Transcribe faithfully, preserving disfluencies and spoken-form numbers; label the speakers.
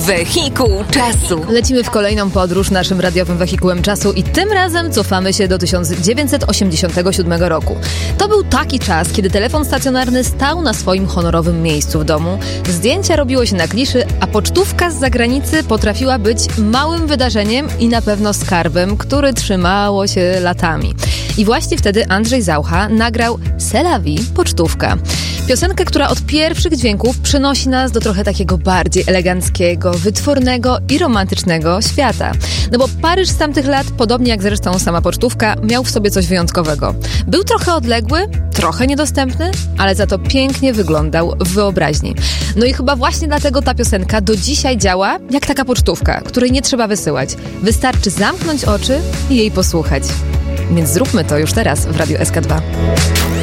Speaker 1: Wehikuł Czasu.
Speaker 2: Lecimy w kolejną podróż naszym radiowym wehikułem czasu i tym razem cofamy się do tysiąc dziewięćset osiemdziesiątego siódmego roku. To był taki czas, kiedy telefon stacjonarny stał na swoim honorowym miejscu w domu, zdjęcia robiło się na kliszy, a pocztówka z zagranicy potrafiła być małym wydarzeniem i na pewno skarbem, który trzymało się latami. I właśnie wtedy Andrzej Zaucha nagrał C'est la vie, pocztówka. Piosenkę, która od pierwszych dźwięków przynosi nas do trochę takiego bardziej eleganckiego, wytwornego i romantycznego świata. No bo Paryż z tamtych lat, podobnie jak zresztą sama pocztówka, miał w sobie coś wyjątkowego. Był trochę odległy, trochę niedostępny, ale za to pięknie wyglądał w wyobraźni. No i chyba właśnie dlatego ta piosenka do dzisiaj działa jak taka pocztówka, której nie trzeba wysyłać. Wystarczy zamknąć oczy i jej posłuchać. Więc zróbmy to już teraz w Radiu S K dwa.